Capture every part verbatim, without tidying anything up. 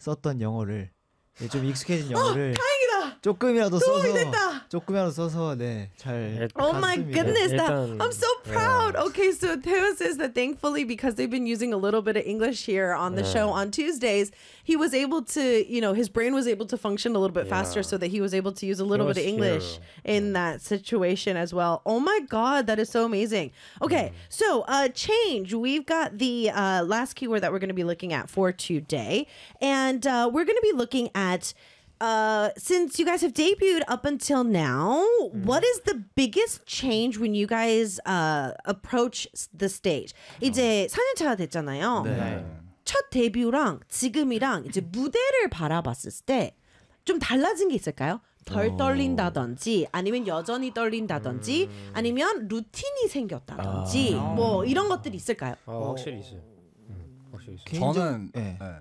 썼던 영어를 네, 좀 익숙해진 영어를 다행이다. 조금이라도 도움이 써서 됐다. 조금이라도 써서 네, 잘 Oh my 갔습니다. goodness, that, 일단, I'm so proud. yeah. Okay, so Theo says that thankfully, because they've been using a little bit of English here on the Yeah. show on Tuesdays, he was able to, you know, his brain was able to function a little bit faster Yeah. so that he was able to use a little He bit of was English here. in that situation as well. Oh my God, that is so amazing. Okay, so uh, change. We've got the uh, last keyword that we're going to be looking at for today. And uh, we're going to be looking at Uh, since you guys have debuted up until now, mm. what is the biggest change when you guys uh, approach the stage? 이제 사 년 차가 됐잖아요. 네. 첫 데뷔랑 지금이랑 이제 무대를 바라봤을 때 좀 달라진 게 있을까요? 덜 떨린다든지 아니면 여전히 떨린다든지 음. 아니면 루틴이 생겼다든지 아. 뭐 이런 것들이 있을까요? 아, 확실히 있어요. 음, 확실히 있어요. 저는 네. 네.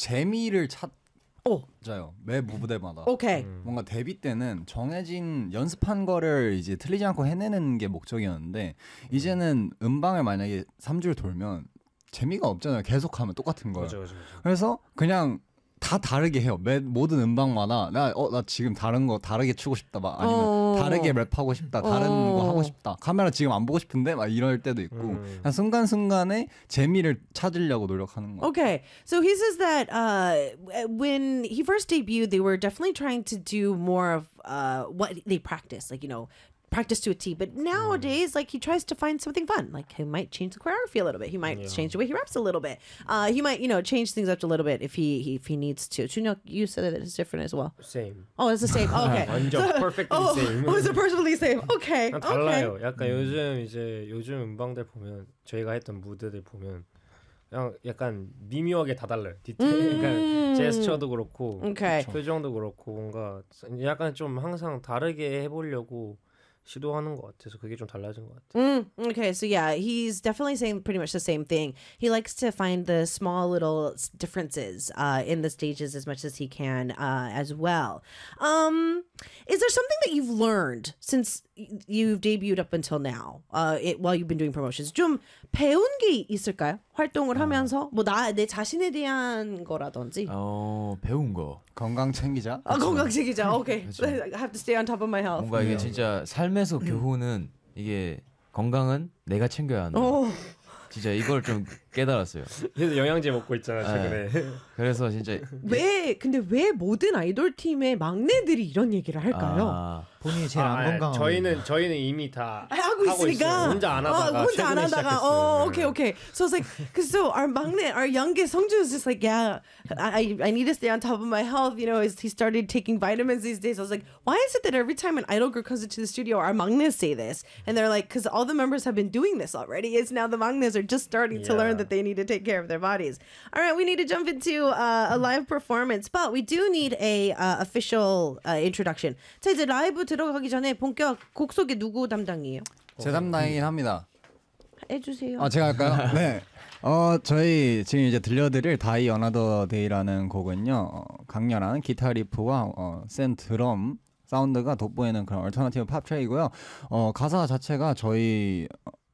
재미를 찾 오. 맞아요. 매 무대마다. 오케이. 음. 뭔가 데뷔 때는 정해진 연습한 거를 이제 틀리지 않고 해내는 게 목적이었는데 이제는 음방을 만약에 삼 주를 돌면 재미가 없잖아요. 계속하면 똑같은 거예요. 맞아, 맞아, 맞아. 그래서 그냥 다 다르게 해요. 매 모든 음방마다 나 어 나 지금 다른 거 다르게 추고 싶다 막 아니면 어. 다르게 랩하고 싶다. 다른 어. 거 하고 싶다. 카메라 지금 안 보고 싶은데 막 이럴 때도 있고 음. 그냥 순간순간에 재미를 찾으려고 노력하는 거예요. Okay, so he says that uh, when he first debuted, they were definitely trying to do more of uh, what they practice, like, you know, practice to a T. But nowadays, like, he tries to find something fun. Like, he might change the choreography a little bit. He might Yeah. change the way he raps a little bit. Uh, he might, you know, change things up a little bit if he, he if he needs to. Junhyuk, you said that it's different as well. Same. Oh, it's the same. Oh, okay. 완전 perfectly oh, same. Oh, it's a perfectly same. Okay. 그냥 달라요. 약간 요즘 이제 요즘 음방들 보면 저희가 했던 무대들 보면 그냥 약간 미묘하게 다 달라요. 디테일, 음. 그러니까 제스처도 그렇고 Okay. 표정도 그렇고 뭔가 약간 좀 항상 다르게 해보려고 시도하는 것 같아서 그게 좀 달라진 것 같아요. Mm, okay, so yeah, he's definitely saying pretty much the same thing. He likes to find the small little s- differences uh, in the stages as much as he can uh, as well. Um, is there something that you've learned since y- you've debuted up until now, uh, it, while you've been doing promotions? 좀 배운 게 있을까요? 활동을 하면서 뭐 나 내 자신에 대한 거라든지. 어, 배운 거. 건강 챙기자. 아, 건강식이자. Okay, I have to stay on top of my health. 뭔가 이게 진짜 삶에서 교훈은 이게 건강은 내가 챙겨야 한다. 오. 진짜 이걸 좀 깨달았어요. 그래서 영양제 먹고 있잖아 최근에. 그래서 진짜 왜 근데 왜 모든 아이돌 팀의 막내들이 이런 얘기를 할까요? 아, 본인이 제일 아, 안 아니, 건강하고 저희는 저희는 이미 다 아, 하고 하고 있으니까 있어요. 혼자 안 하다가 어, 혼자 안 최근에 하다가 시작했어요. 어 네. okay okay so it's like cause so our 막내 our youngest 성주 is just like yeah I I need to stay on top of my health you know he started taking vitamins these days. I was like why is it that every time an idol girl comes into the studio our 막내s say this and they're like because all the members have been doing this already it's now the 막내s are just starting to Yeah. learn that they need to take care of their bodies. All right, we need to jump into uh, a live performance but we do need a uh, official uh, introduction. 자 이제 라이브 들어가기 전에 본격 곡 소개 누구 담당이에요? 제 담당이긴 합니다. 해주세요. 아 제가 할까요? 네. 어 저희 지금 이제 들려드릴 Die Another Day라는 곡은요 어, 강렬한 기타 리프와 어, 센 드럼 사운드가 돋보이는 그런 얼터너티브 팝 트랙이고요. 어 가사 자체가 저희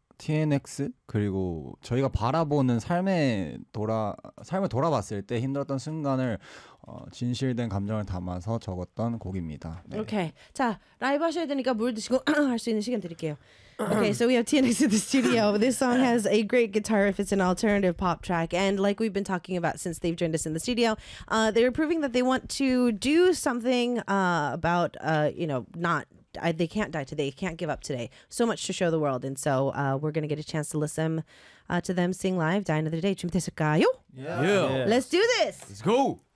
티엔엑스 그리고 저희가 바라보는 삶에 돌아 삶을 돌아봤을 때 힘들었던 순간을 어, 진실된 감정을 담아서 적었던 곡입니다. 네. Okay. 자, 라이브 하셔야 되니까 물 드시고 할 수 있는 시간 드릴게요. Okay, so we have T N X in the studio. This song has a great guitar riff. It's an alternative pop track. And like we've been talking about since they've joined us in the studio, uh, they're proving that they want to do something uh, about, uh, you know, not I, they can't die today. They can't give up today. So much to show the world. And so uh, we're going to get a chance to listen uh, to them sing live. Die Another Day. 준비됐을까요? Yeah. Let's do this. Let's go.